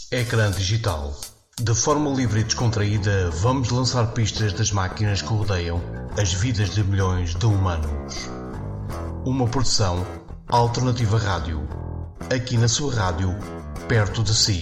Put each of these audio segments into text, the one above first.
Ecrã digital. De forma livre e descontraída, vamos lançar pistas das máquinas que rodeiam as vidas de milhões de humanos. Uma produção Alternativa Rádio. Aqui na sua rádio, perto de si.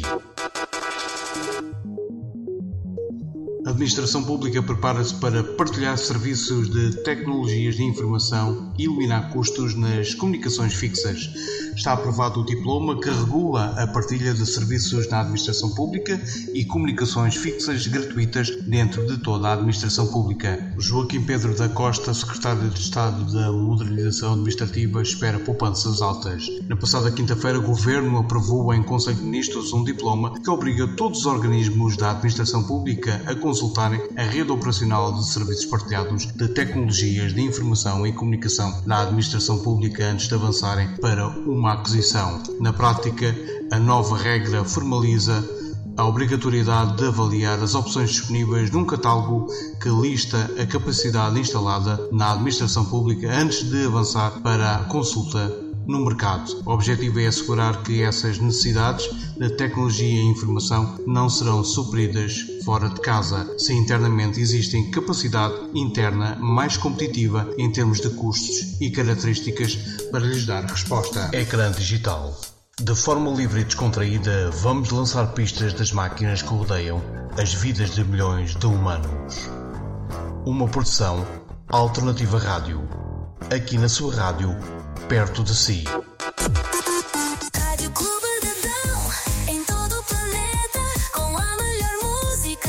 A Administração Pública prepara-se para partilhar serviços de tecnologias de informação e eliminar custos nas comunicações fixas. Está aprovado o diploma que regula a partilha de serviços na Administração Pública e comunicações fixas gratuitas dentro de toda a Administração Pública. Joaquim Pedro da Costa, Secretário de Estado da Modernização Administrativa, espera poupanças altas. Na passada quinta-feira, o Governo aprovou em Conselho de Ministros um diploma que obriga todos os organismos da Administração Pública a consultarem a rede operacional de serviços partilhados de tecnologias de informação e comunicação na Administração Pública antes de avançarem para uma aquisição. Na prática, a nova regra formaliza a obrigatoriedade de avaliar as opções disponíveis num catálogo que lista a capacidade instalada na Administração Pública antes de avançar para a consulta no mercado. O objetivo é assegurar que essas necessidades de tecnologia e informação não serão supridas fora de casa, se internamente existem capacidade interna mais competitiva em termos de custos e características para lhes dar resposta. Ecrã digital. De forma livre e descontraída, vamos lançar pistas das máquinas que rodeiam as vidas de milhões de humanos. Uma produção Alternativa Rádio. Aqui na sua rádio, perto de si. Rádio Clube de Dão, em todo o planeta, com a melhor música.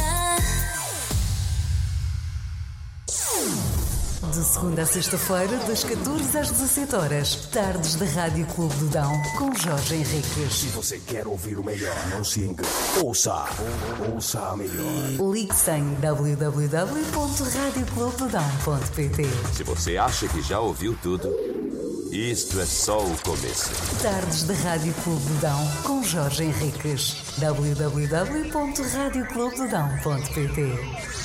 De segunda a sexta-feira, das 14 às 17 horas, tardes da Rádio Clube de Dão, com Jorge Henriques. Se você quer ouvir o melhor, não se engane. Ouça a melhor. Ligue-se em www.radioclubededão.pt. Se você acha que já ouviu tudo, isto é só o começo. Tardes da Rádio Clube de Dão, com Jorge Henriques. www.radioclubededão.pt.